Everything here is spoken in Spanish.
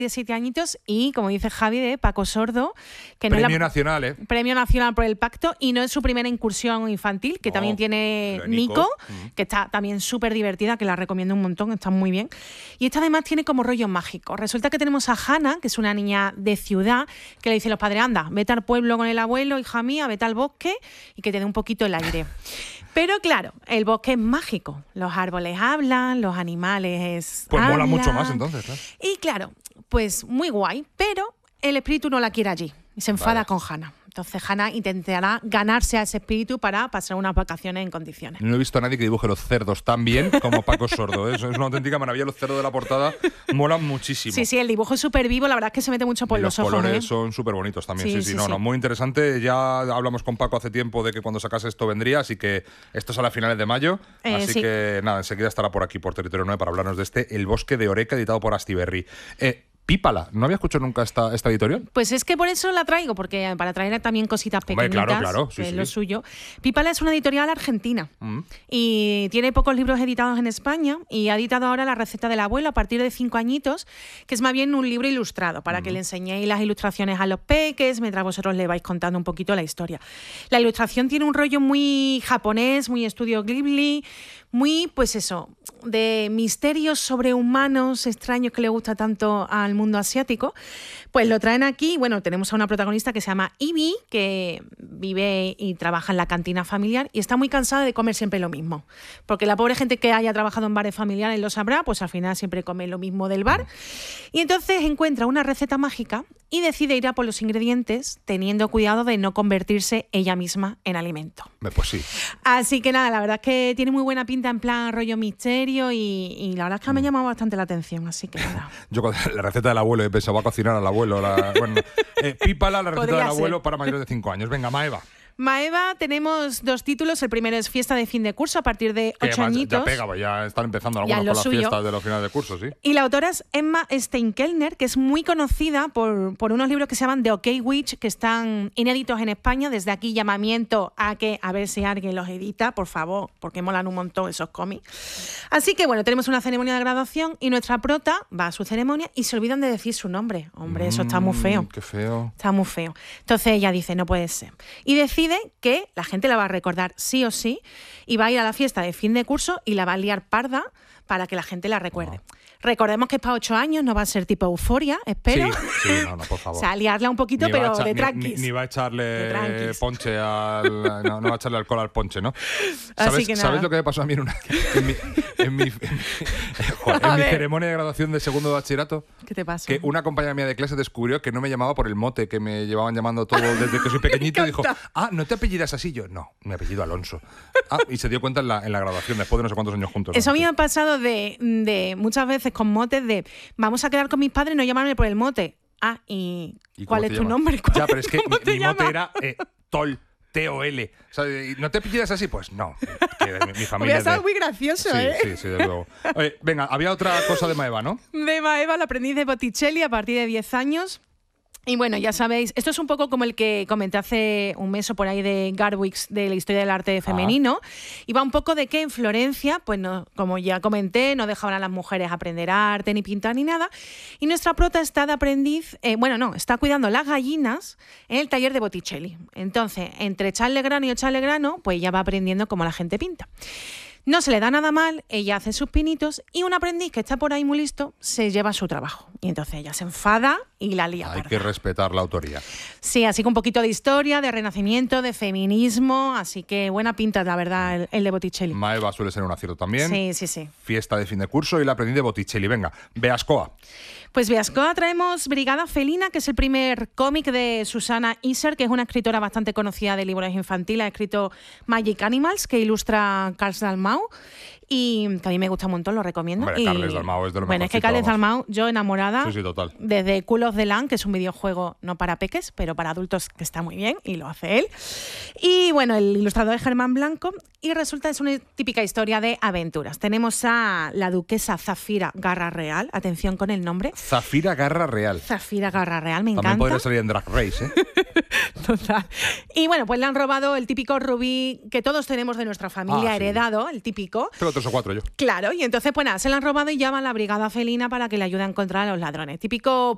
de 7 añitos y, como dice Javi, de Paco Sordo. Que Premio no es nacional, ¿eh? Premio Nacional por el Pacto, y no es su primera incursión infantil, que también tiene Nico, que está también súper divertida, que la recomiendo un montón, está muy bien. Y esta además tiene como rollo mágico. Resulta que tenemos a Hannah, que es una niña de ciudad, que le dice a los padres, anda, vete al pueblo con el abuelo, hija mía, vete al bosque y que te dé un poquito el aire. Pero claro, el bosque es mágico. Los árboles hablan, los animales Pues hablan. mola mucho más entonces, claro. Y claro, pues muy guay, pero el espíritu no la quiere allí y se enfada con Hannah. Entonces Hannah intentará ganarse a ese espíritu para pasar unas vacaciones en condiciones. No he visto a nadie que dibuje los cerdos tan bien como Paco Sordo, ¿eh? Es una auténtica maravilla. Los cerdos de la portada molan muchísimo. Sí, el dibujo es súper vivo, la verdad es que se mete mucho por los ojos. Los colores son súper bonitos también, sí. No, muy interesante. Ya hablamos con Paco hace tiempo de que cuando sacase esto vendría, así que esto sale a finales de mayo. Así que nada, enseguida estará por aquí, por Territorio 9, para hablarnos de este El Bosque de Oreca, editado por Astiberri. Pípala, ¿no había escuchado nunca esta editorial? Pues es que por eso la traigo, porque para traer también cositas pequeñitas, claro, que es lo suyo. Pípala es una editorial argentina y tiene pocos libros editados en España, y ha editado ahora La receta del abuelo a partir de 5 añitos, que es más bien un libro ilustrado, para que le enseñéis las ilustraciones a los peques, mientras vosotros le vais contando un poquito la historia. La ilustración tiene un rollo muy japonés, muy estudio Ghibli, muy, pues eso, de misterios sobrehumanos extraños que le gusta tanto al mundo asiático. Pues lo traen aquí. Bueno, tenemos a una protagonista que se llama Ivy, que vive y trabaja en la cantina familiar y está muy cansada de comer siempre lo mismo. Porque la pobre gente que haya trabajado en bares familiares lo sabrá, pues al final siempre come lo mismo del bar. Y entonces encuentra una receta mágica y decide ir a por los ingredientes, teniendo cuidado de no convertirse ella misma en alimento. Pues sí. Así que nada, la verdad es que tiene muy buena pinta, en plan rollo misterio, y la verdad es que me ha llamado bastante la atención, así que nada. Yo con la receta del abuelo he pensado, va a cocinar al abuelo. Pípala, la receta del abuelo para mayores de 5 años. Venga, Maeva. Maeva, tenemos 2 títulos. El primero es Fiesta de fin de curso a partir de 8 añitos. Ya pega, ya están empezando algunos con las fiestas de los finales de curso, sí. Y la autora es Emma Steinkellner, que es muy conocida por unos libros que se llaman The OK Witch, que están inéditos en España. Desde aquí, llamamiento a ver si alguien los edita, por favor, porque molan un montón esos cómics. Así que bueno, tenemos una ceremonia de graduación y nuestra prota va a su ceremonia y se olvidan de decir su nombre. Hombre, eso está muy feo. Qué feo. Está muy feo. Entonces ella dice, no puede ser. Y decide que la gente la va a recordar sí o sí y va a ir a la fiesta de fin de curso y la va a liar parda para que la gente la recuerde. Recordemos que es para 8 años, no va a ser tipo Euforia, espero. Sí, no, por favor. O sea, liarla un poquito, pero de tranquis. Ni va a echarle ponche no va a echarle alcohol al ponche, ¿no? ¿Sabes lo que me pasó a mí en mi ceremonia de graduación de segundo de bachillerato? ¿Qué te pasó? Que una compañera mía de clase descubrió que no me llamaba por el mote que me llevaban llamando todo desde que soy pequeñito y dijo, ¿no te apellidas así? Yo, no, me apellido Alonso. Y se dio cuenta en la graduación, después de no sé cuántos años juntos. Eso a mí me ha pasado de muchas veces con motes de vamos a quedar con mis padres y no llamarme por el mote. ¿Y cuál es tu nombre? Ya, pero es que mi mote era Tol. T-O-L. O sea, ¿no te apellidas así? Pues no. Mi familia. Hubiera estado muy gracioso, ¿eh? Sí, desde luego. Oye, venga, había otra cosa de Maeva, ¿no? De Maeva, la aprendiz de Botticelli a partir de 10 años. Y bueno, ya sabéis, esto es un poco como el que comenté hace un mes o por ahí de Garwix, de la historia del arte femenino. Y va un poco de que en Florencia, pues no, como ya comenté, no dejaban a las mujeres aprender arte, ni pintar, ni nada. Y nuestra prota está de aprendiz, está cuidando las gallinas en el taller de Botticelli. Entonces, entre echarle grano y echarle grano, pues ya va aprendiendo cómo la gente pinta. No se le da nada mal, ella hace sus pinitos y un aprendiz que está por ahí muy listo se lleva su trabajo. Y entonces ella se enfada y la lía. Hay que respetar la autoría. Sí, así que un poquito de historia, de renacimiento, de feminismo, así que buena pinta, la verdad, el de Botticelli. Maeva suele ser un acierto también. Sí. Fiesta de fin de curso y el aprendiz de Botticelli. Venga, Beascoa. Pues Beascoa traemos Brigada Felina, que es el primer cómic de Susana Iser, que es una escritora bastante conocida de libros infantiles. Ha escrito Magic Animals, que ilustra Carles Dalmau, y que a mí me gusta un montón, lo recomiendo. Hombre, Carles Dalmau es de lo mejor. Bueno, es que Carles Dalmau, yo enamorada. Sí, total. Desde Cool of the Land, que es un videojuego no para peques, pero para adultos, que está muy bien, y lo hace él. Y bueno, el ilustrador es Germán Blanco, y resulta que es una típica historia de aventuras. Tenemos a la duquesa Zafira Garra Real, atención con el nombre. Zafira Garra Real. Zafira Garra Real, me encanta. También podría salir en Drag Race, ¿eh? Total. Y bueno, pues le han robado el típico rubí que todos tenemos de nuestra familia, heredado, el típico. Tengo 3 o 4 yo. Claro, y entonces pues nada, se lo han robado y llaman a la Brigada Felina para que le ayude a encontrar a los ladrones. Típico